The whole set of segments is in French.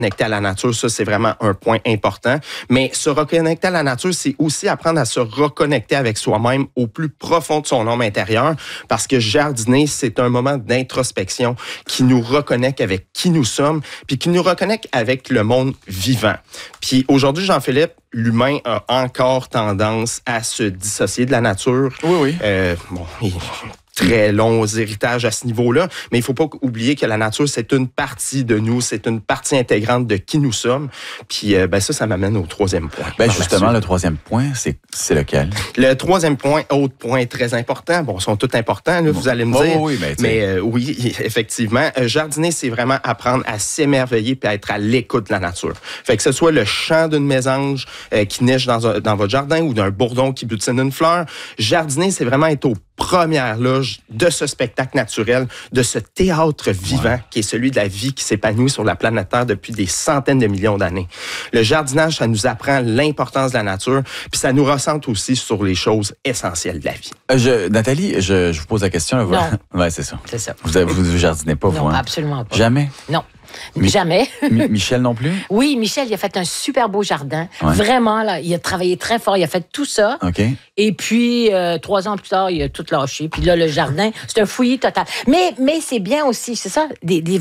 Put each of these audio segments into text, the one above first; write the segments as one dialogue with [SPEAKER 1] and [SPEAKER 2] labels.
[SPEAKER 1] reconnecter à la nature, ça, c'est vraiment un point important. Mais se reconnecter à la nature, c'est aussi apprendre à se reconnecter avec soi-même au plus profond de son homme intérieur, parce que jardiner, c'est un moment d'introspection qui nous reconnecte avec qui nous sommes, puis qui nous reconnecte avec le monde vivant. Puis aujourd'hui, Jean-Philippe, l'humain a encore tendance à se dissocier de la nature.
[SPEAKER 2] Oui.
[SPEAKER 1] Très longs héritages à ce niveau-là, mais il ne faut pas oublier que la nature, c'est une partie de nous, c'est une partie intégrante de qui nous sommes. Puis ça m'amène au troisième point.
[SPEAKER 2] Justement, le troisième point, c'est lequel?
[SPEAKER 1] Le troisième point, autre point très important, ils sont tous importants, là, vous allez me dire. Oui, effectivement. Jardiner, c'est vraiment apprendre à s'émerveiller et à être à l'écoute de la nature. Fait que ce soit le chant d'une mésange qui niche dans votre jardin ou d'un bourdon qui butine une fleur, jardiner, c'est vraiment être aux premières loges de ce spectacle naturel, de ce théâtre vivant qui est celui de la vie qui s'épanouit sur la planète Terre depuis des centaines de millions d'années. Le jardinage, ça nous apprend l'importance de la nature, puis ça nous recentre aussi sur les choses essentielles de la vie.
[SPEAKER 2] Nathalie, je vous pose la question. Là,
[SPEAKER 3] non.
[SPEAKER 2] Oui, c'est ça.
[SPEAKER 3] C'est ça.
[SPEAKER 2] Vous jardinez pas,
[SPEAKER 3] non,
[SPEAKER 2] vous?
[SPEAKER 3] Non, absolument pas.
[SPEAKER 2] Jamais?
[SPEAKER 3] Non. Jamais.
[SPEAKER 2] Michel non plus?
[SPEAKER 3] Oui, Michel, il a fait un super beau jardin. Ouais. Vraiment, là, il a travaillé très fort. Il a fait tout ça.
[SPEAKER 2] OK.
[SPEAKER 3] Et puis, 3 ans plus tard, il a tout lâché. Puis là, le jardin, c'est un fouillis total. Mais c'est bien aussi, c'est ça,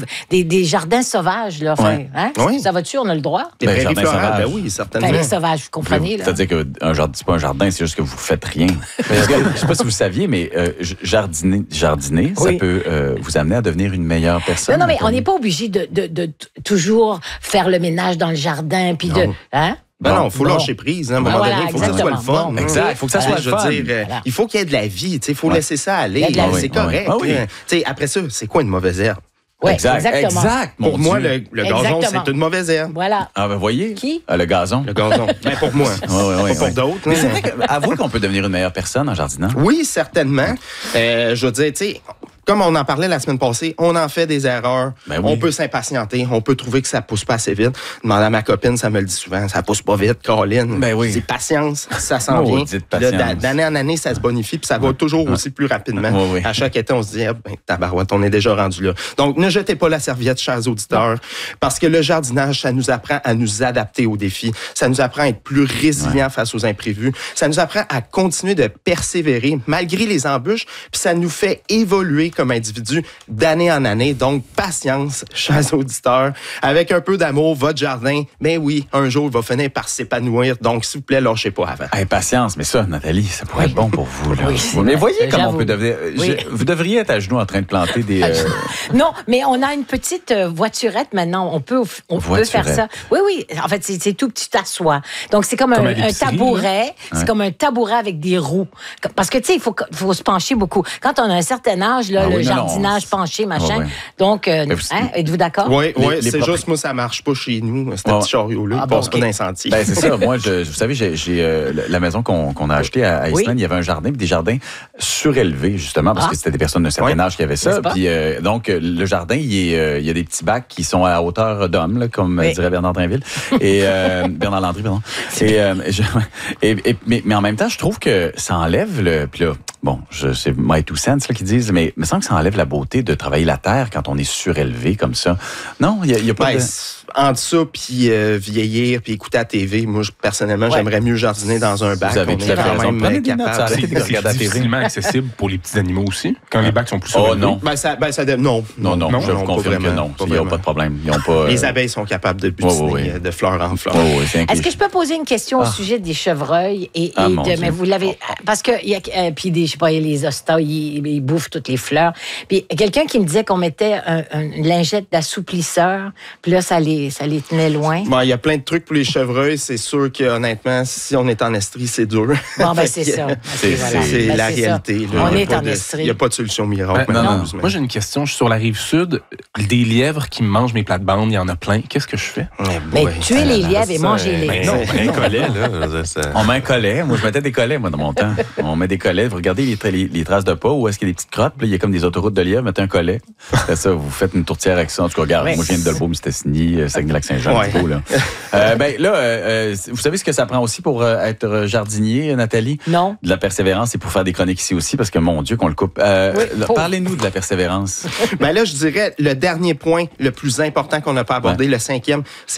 [SPEAKER 3] des jardins sauvages, là. Enfin, hein?
[SPEAKER 1] Oui.
[SPEAKER 3] Ça va dessus, on a le droit?
[SPEAKER 1] Des prairies florales, oui, certainement.
[SPEAKER 3] Prairies sauvages, vous comprenez, là?
[SPEAKER 2] C'est-à-dire que c'est pas un jardin, c'est juste que vous faites rien. Je sais pas si vous saviez, mais jardiner, ça peut vous amener à devenir une meilleure personne.
[SPEAKER 3] Non, mais on n'est pas obligé de toujours faire le ménage dans le jardin, puis de... Hein?
[SPEAKER 1] Il faut lâcher prise. À un moment donné, il faut que ça soit le fun.
[SPEAKER 2] Exact, il faut que ça soit le fun.
[SPEAKER 1] Il faut qu'il y ait de la vie. Il faut laisser ça aller. C'est correct. Après ça, c'est quoi une mauvaise herbe?
[SPEAKER 3] Oui,
[SPEAKER 2] exactement.
[SPEAKER 1] Pour moi, le gazon, c'est une mauvaise herbe.
[SPEAKER 3] Voilà.
[SPEAKER 2] Ah, ben voyez.
[SPEAKER 3] Qui?
[SPEAKER 2] Le gazon.
[SPEAKER 1] Le gazon. Mais pour moi. Pas pour d'autres.
[SPEAKER 2] Mais c'est vrai qu'avouez qu'on peut devenir une meilleure personne en jardinant.
[SPEAKER 1] Oui, certainement. Je veux dire, tu sais... Comme on en parlait la semaine passée, on en fait des erreurs. On peut s'impatienter. On peut trouver que ça pousse pas assez vite. Demander à ma copine, ça me le dit souvent. Ça pousse pas vite, Caroline. C'est patience, ça s'en vient. D'année en année, ça se bonifie, puis ça va toujours aussi plus rapidement. À chaque été, on se dit, tabarouette, on est déjà rendu là. Donc, ne jetez pas la serviette, chers auditeurs, parce que le jardinage, ça nous apprend à nous adapter aux défis. Ça nous apprend à être plus résilients face aux imprévus. Ça nous apprend à continuer de persévérer malgré les embûches, puis ça nous fait évoluer comme individu d'année en année. Donc, patience, chers auditeurs. Avec un peu d'amour, votre jardin, oui, un jour, il va finir par s'épanouir. Donc, s'il vous plaît, lâchez pas avant.
[SPEAKER 2] Patience, mais ça, Nathalie, ça pourrait être bon pour vous. Là. Mais voyez comment on peut devenir... Vous devriez être à genoux en train de planter des...
[SPEAKER 3] Non, mais on a une petite voiturette maintenant. On peut faire ça. Oui. En fait, c'est tout petit, t'assois. Donc, c'est comme un tabouret. C'est comme un tabouret avec des roues. Parce que, tu sais, il faut se pencher beaucoup. Quand on a un certain âge, là, le jardinage penché, machin. Donc, êtes-vous d'accord?
[SPEAKER 1] Oui, c'est juste, moi, ça marche pas chez nous. C'est un petit chariot-là, il passe pas d'incendie.
[SPEAKER 2] C'est ça. Moi, vous savez, j'ai la maison qu'on a achetée à Islande, il y avait un jardin, puis des jardins surélevés, justement, parce que c'était des personnes d'un certain âge qui avaient ça. Puis, donc, le jardin, il y a des petits bacs qui sont à hauteur d'homme, comme dirait Bernard Drinville. Et Bernard Landry, pardon. Mais en même temps, je trouve que ça enlève le... Puis là, c'est my two cents qui disent, mais il me semble que ça enlève la beauté de travailler la terre quand on est surélevé comme ça. Non, il y a pas de...
[SPEAKER 1] Entre ça, puis vieillir, puis écouter la TV, moi, personnellement, j'aimerais mieux jardiner dans un bac.
[SPEAKER 2] Vous avez tout à fait raison. Prenez des notes, arrêtez de regarder la TV.
[SPEAKER 4] C'est difficilement accessible pour les petits animaux aussi, quand les bacs sont plus surélevés.
[SPEAKER 2] Non.
[SPEAKER 1] Non,
[SPEAKER 2] je vous confirme que non. Il n'y a pas de problème.
[SPEAKER 1] Les abeilles sont capables de butiner de fleur en fleur.
[SPEAKER 3] Est-ce que je peux poser une question au sujet des chevreuils mais vous l'avez... Parce que, puis je sais pas, les hostas, ils bouffent toutes les fleurs. Puis quelqu'un qui me disait qu'on mettait une lingette d'assouplisseur, puis là, ça les tenait loin.
[SPEAKER 1] Il y a plein de trucs pour les chevreuils. C'est sûr que, honnêtement, si on est en Estrie, c'est dur.
[SPEAKER 3] C'est ça.
[SPEAKER 1] C'est la réalité.
[SPEAKER 3] On est en Estrie.
[SPEAKER 1] Il n'y a pas de solution miracle.
[SPEAKER 4] Non. Moi, j'ai une question. Je suis sur la rive sud. Des lièvres qui mangent mes plates-bandes, il y en a plein. Qu'est-ce que je fais?
[SPEAKER 3] Mais tuer les lièvres et manger-les.
[SPEAKER 4] Non, un collet, là.
[SPEAKER 2] On met un collet. Moi, je mettais des collets, moi, dans mon temps. On met des collets. Vous regardez les traces de pas, où est-ce qu'il y a des petites crottes. Là, il y a comme des autoroutes de lièvres. Mettez un collet. C'est ça, vous faites une tourtière avec ça. En tout cas, regarde, moi, je viens de Dolbeau-Mistassini, Saguenay-Lac-Saint-Jean. Vous savez ce que ça prend aussi pour être jardinier, Nathalie?
[SPEAKER 3] Non.
[SPEAKER 2] De la persévérance et pour faire des chroniques ici aussi, parce que, mon Dieu, qu'on le coupe. Parlez-nous de la persévérance.
[SPEAKER 1] Là, je dirais, le dernier point, le plus important qu'on n'a pas abordé, le 5e, c'est